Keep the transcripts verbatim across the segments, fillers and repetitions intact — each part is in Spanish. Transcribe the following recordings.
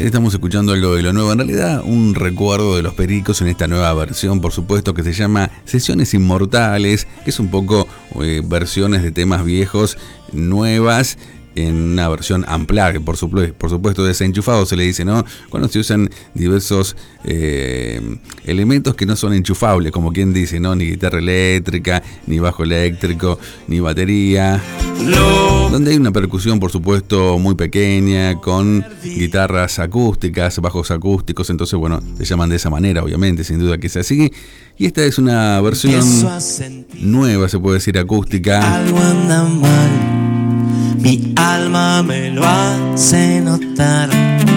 estamos escuchando algo de lo nuevo. En realidad, un recuerdo de los Pericos en esta nueva versión, por supuesto, que se llama Sesiones Inmortales, que es un poco eh, versiones de temas viejos, nuevas, en una versión unplugged, por supuesto, por supuesto desenchufado se le dice, ¿no? Cuando se usan diversos eh, elementos que no son enchufables, como quien dice, ¿no? Ni guitarra eléctrica, ni bajo eléctrico, ni batería. Donde hay una percusión, por supuesto, muy pequeña, con guitarras acústicas, bajos acústicos, entonces, bueno, se llaman de esa manera, obviamente, sin duda que es así. Y esta es una versión nueva, se puede decir, acústica. Algo anda mal, mi alma me lo hace notar.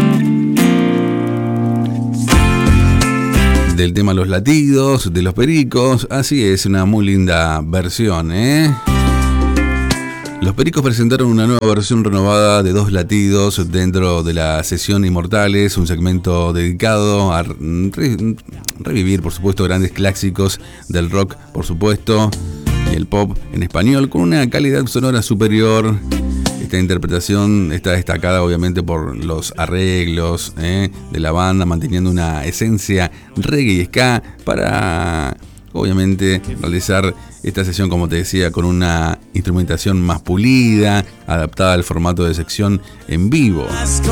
Del tema Los Latidos, de los Pericos, así es, una muy linda versión, ¿eh? Los Pericos presentaron una nueva versión renovada de Dos Latidos dentro de la sesión Inmortales, un segmento dedicado a re- revivir, por supuesto, grandes clásicos del rock, por supuesto, y el pop en español, con una calidad sonora superior. Esta interpretación está destacada obviamente por los arreglos ¿eh? de la banda, manteniendo una esencia reggae y ska para, obviamente, realizar esta sesión, como te decía, con una instrumentación más pulida, adaptada al formato de sección en vivo.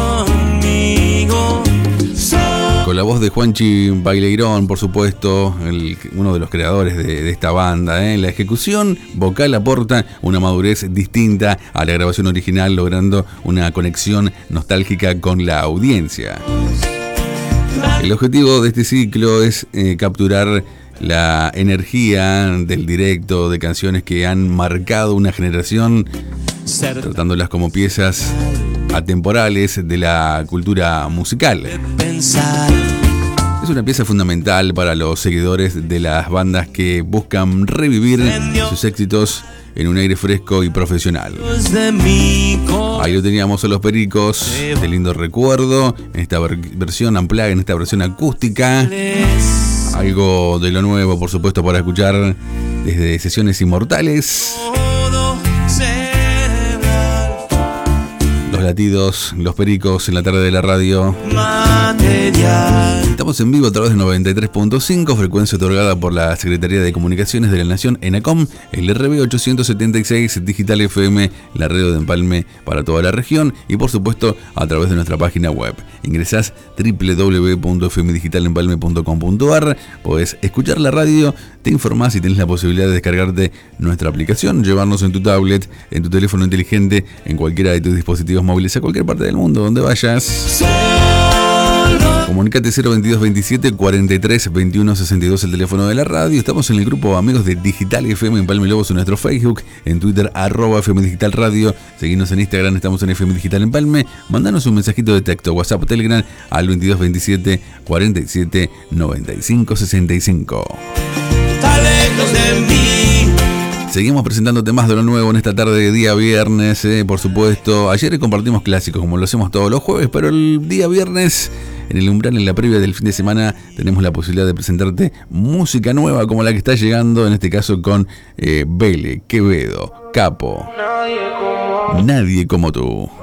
Con la voz de Juanchi Baileirón, por supuesto, el, uno de los creadores de, de esta banda. ¿eh? La ejecución vocal aporta una madurez distinta a la grabación original, logrando una conexión nostálgica con la audiencia. El objetivo de este ciclo es eh, capturar la energía del directo, de canciones que han marcado una generación, tratándolas como piezas atemporales de la cultura musical. Es una pieza fundamental para los seguidores de las bandas que buscan revivir sus éxitos en un aire fresco y profesional. Ahí lo teníamos a los Pericos, de lindo recuerdo, en esta ver- versión unplugged, en esta versión acústica. Algo de lo nuevo, por supuesto, para escuchar desde Sesiones Inmortales. Los Latidos, los Pericos en la tarde de la radio. Estamos en vivo a través de noventa y tres punto cinco, frecuencia otorgada por la Secretaría de Comunicaciones de la Nación, ENACOM, el R B ochocientos setenta y seis, Digital F M, la radio de Empalme para toda la región, y por supuesto a través de nuestra página web. Ingresás doble u doble u doble u punto f m digital empalme punto com punto a r, podés escuchar la radio, te informás y tenés la posibilidad de descargarte nuestra aplicación, llevarnos en tu tablet, en tu teléfono inteligente, en cualquiera de tus dispositivos móviles, a cualquier parte del mundo, donde vayas. Comunicate cero veintidós veintisiete cuarenta y tres veintiuno sesenta y dos, el teléfono de la radio. Estamos en el grupo Amigos de Digital F M Empalme Lobos, en nuestro Facebook, en Twitter, arroba F M Digital Radio. Seguinos en Instagram, estamos en F M Digital Empalme. Mandanos un mensajito de texto, WhatsApp, Telegram al veintidós veintisiete cuarenta y siete noventa y cinco sesenta y cinco. Seguimos presentando temas de lo nuevo en esta tarde de día viernes, eh, por supuesto. Ayer compartimos clásicos como lo hacemos todos los jueves, pero el día viernes, en el umbral, en la previa del fin de semana, tenemos la posibilidad de presentarte música nueva como la que está llegando, en este caso con eh, Vele, Quevedo, Capo. Nadie como tú.